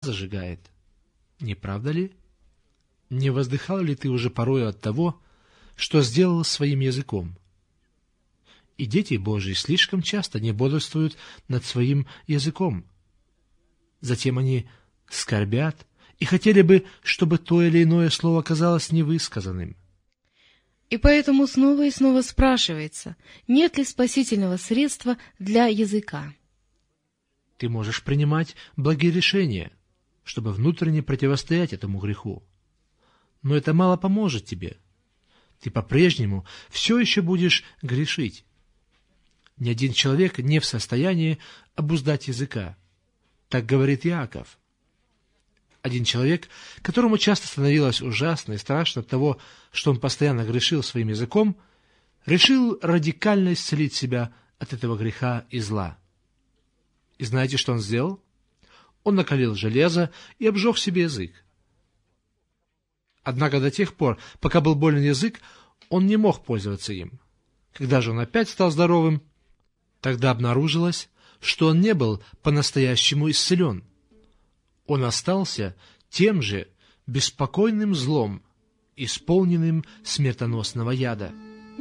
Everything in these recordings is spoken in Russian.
зажигает. Не правда ли? Не воздыхал ли ты уже порою от того, что сделал своим языком? И дети Божьи слишком часто не бодрствуют над своим языком. Затем они скорбят и хотели бы, чтобы то или иное слово казалось невысказанным. И поэтому снова и снова спрашивается, нет ли спасительного средства для языка. Ты можешь принимать благие решения, чтобы внутренне противостоять этому греху. Но это мало поможет тебе. Ты по-прежнему все еще будешь грешить. Ни один человек не в состоянии обуздать языка. Так говорит Иаков. Один человек, которому часто становилось ужасно и страшно от того, что он постоянно грешил своим языком, решил радикально исцелить себя от этого греха и зла. И знаете, что он сделал? Он накалил железо и обжег себе язык. Однако до тех пор, пока был болен язык, он не мог пользоваться им. Когда же он опять стал здоровым, тогда обнаружилось, что он не был по-настоящему исцелен. Он остался тем же беспокойным злом, исполненным смертоносного яда.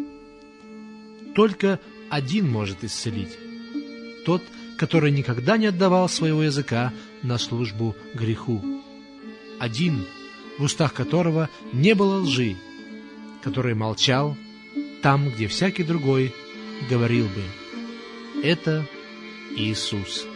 Только один может исцелить — тот, который никогда не отдавал своего языка на службу греху. Один, в устах которого не было лжи, который молчал там, где всякий другой говорил бы. Это Иисус.